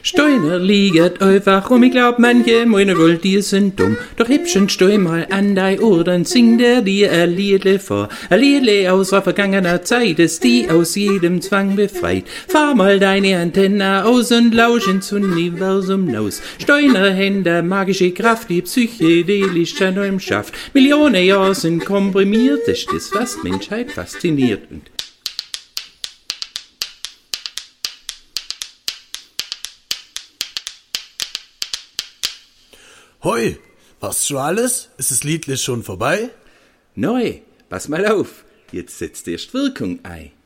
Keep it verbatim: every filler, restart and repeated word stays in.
Steiner liegt einfach rum, ich glaub, manche meine Gold, die sind dumm. Doch hübschen steu mal an dei Ohr, dann singt er dir ein Liedle vor. Ein Liedle aus vergangener Zeit, ist die aus jedem Zwang befreit. Fahr mal deine Antenne aus und lausch ins Universum hinaus. Steiner Hände, magische Kraft, die psychedelisch neuem schafft. Millionen Jahre sind komprimiert, das ist das, was Menschheit fasziniert. Und Hoi, passt schon alles? Ist das Liedle schon vorbei? neu, pass mal auf, jetzt setzt erst Wirkung ein.